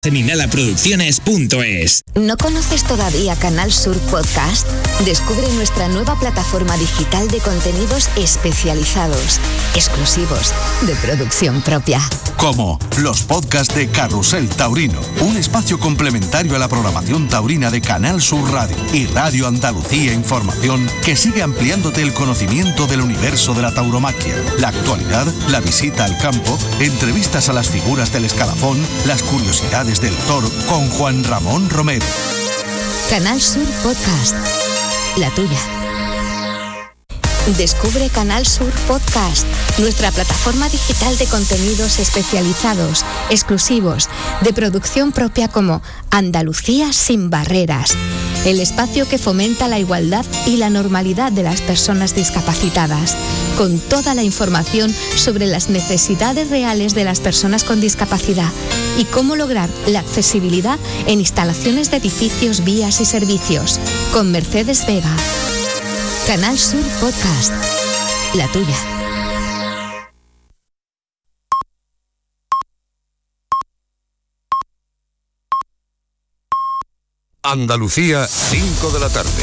En inhalaproducciones.es. ¿No conoces todavía Canal Sur Podcast? Descubre nuestra nueva plataforma digital de contenidos especializados, exclusivos, de producción propia. Como los podcasts de Carrusel Taurino, un espacio complementario a la programación taurina de Canal Sur Radio y Radio Andalucía Información, que sigue ampliándote el conocimiento del universo de la tauromaquia, la actualidad, la visita al campo, entrevistas a las figuras del escalafón, las curiosidades del toro con Juan Ramón Romero. Canal Sur Podcast, la tuya. Descubre Canal Sur Podcast, nuestra plataforma digital de contenidos especializados, exclusivos, de producción propia, como Andalucía sin barreras, el espacio que fomenta la igualdad y la normalidad de las personas discapacitadas, con toda la información sobre las necesidades reales de las personas con discapacidad y cómo lograr la accesibilidad en instalaciones de edificios, vías y servicios, con Mercedes Vega. Canal Sur Podcast, la tuya. Andalucía, 5 de la tarde.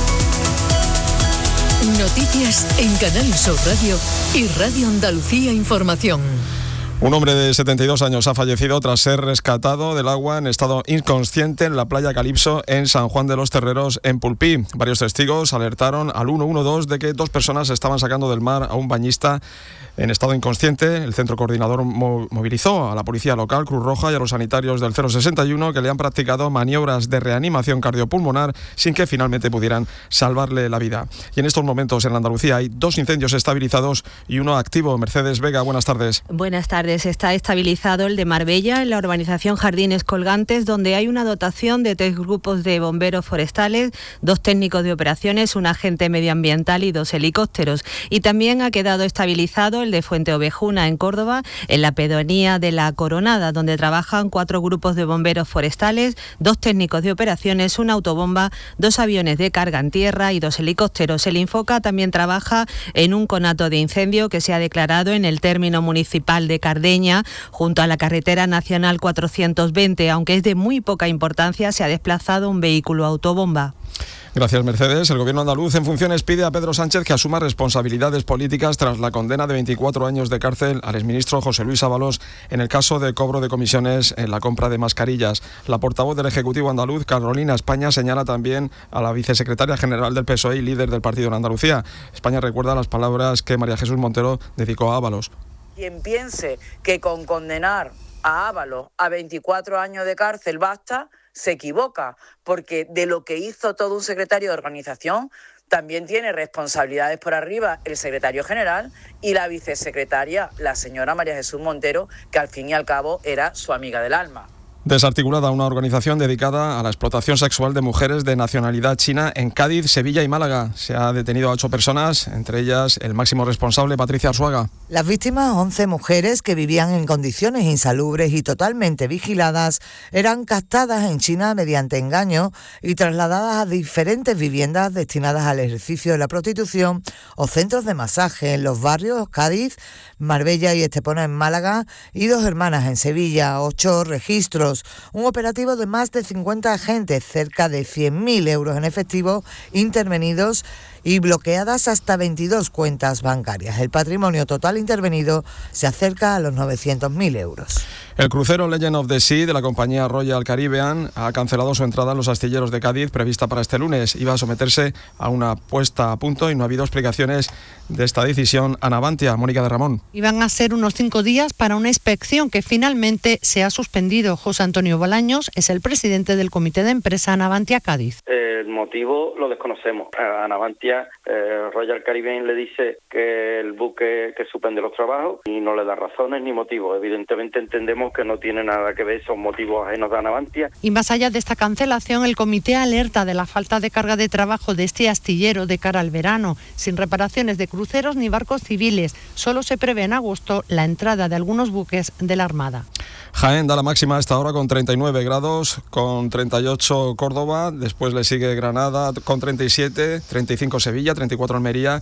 Noticias en Canal Sur Radio y Radio Andalucía Información. Un hombre de 72 años ha fallecido tras ser rescatado del agua en estado inconsciente en la playa Calipso, en San Juan de los Terreros, en Pulpí. Varios testigos alertaron al 112 de que 2 personas estaban sacando del mar a un bañista en estado inconsciente. El centro coordinador movilizó a la policía local, Cruz Roja y a los sanitarios del 061, que le han practicado maniobras de reanimación cardiopulmonar sin que finalmente pudieran salvarle la vida. Y en estos momentos en Andalucía hay 2 incendios estabilizados y uno activo. Mercedes Vega, buenas tardes. Buenas tardes. Está estabilizado el de Marbella, en la urbanización Jardines Colgantes, donde hay una dotación de 3 grupos de bomberos forestales, 2 técnicos de operaciones, un agente medioambiental y 2 helicópteros. Y también ha quedado estabilizado el de Fuente Ovejuna, en Córdoba, en la pedanía de La Coronada, donde trabajan 4 grupos de bomberos forestales, 2 técnicos de operaciones, una autobomba, 2 aviones de carga en tierra y 2 helicópteros. El Infoca también trabaja en un conato de incendio que se ha declarado en el término municipal de Cardeña, junto a la carretera nacional 420, aunque es de muy poca importancia, se ha desplazado un vehículo autobomba. Gracias, Mercedes. El gobierno andaluz en funciones pide a Pedro Sánchez que asuma responsabilidades políticas tras la condena de 24 años de cárcel al exministro José Luis Ábalos en el caso de cobro de comisiones en la compra de mascarillas. La portavoz del Ejecutivo andaluz, Carolina España, señala también a la vicesecretaria general del PSOE y líder del partido en Andalucía. España recuerda las palabras que María Jesús Montero dedicó a Ábalos. Quien piense que con condenar a Ábalos a 24 años de cárcel basta, se equivoca, porque de lo que hizo todo un secretario de organización también tiene responsabilidades por arriba el secretario general y la vicesecretaria, la señora María Jesús Montero, que al fin y al cabo era su amiga del alma. Desarticulada una organización dedicada a la explotación sexual de mujeres de nacionalidad china en Cádiz, Sevilla y Málaga. Se ha detenido a 8 personas, entre ellas el máximo responsable, Patricia Arzuaga. Las víctimas, 11 mujeres que vivían en condiciones insalubres y totalmente vigiladas, eran captadas en China mediante engaño y trasladadas a diferentes viviendas destinadas al ejercicio de la prostitución o centros de masaje en los barrios Cádiz, Marbella y Estepona en Málaga y 2 Hermanas en Sevilla. 8 registros. Un operativo de más de 50 agentes, cerca de 100.000 euros en efectivo intervenidos y bloqueadas hasta 22 cuentas bancarias. El patrimonio total intervenido se acerca a los 900.000 euros. El crucero Legend of the Sea de la compañía Royal Caribbean ha cancelado su entrada en los astilleros de Cádiz prevista para este lunes. Iba a someterse a una puesta a punto y no ha habido explicaciones de esta decisión a Navantia. Mónica de Ramón. Iban a ser unos 5 días para una inspección que finalmente se ha suspendido. José Antonio Bolaños es el presidente del comité de empresa Navantia Cádiz. El motivo lo desconocemos. A Navantia, Royal Caribbean le dice que el buque que suspende los trabajos y no le da razones ni motivos. Evidentemente entendemos que no tiene nada que ver, son motivos ajenos a Navantia. Y más allá de esta cancelación, el comité alerta de la falta de carga de trabajo de este astillero de cara al verano, sin reparaciones de cruceros ni barcos civiles. Solo se prevé en agosto la entrada de algunos buques de la Armada. Jaén da la máxima a esta hora con 39 grados, con 38 Córdoba, después le sigue Granada con 37, 35 Sevilla, 34 Almería,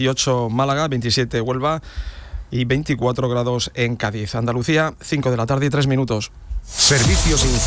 28 Málaga, 27 Huelva y 24 grados en Cádiz. Andalucía, 5 de la tarde y 3 minutos. Servicios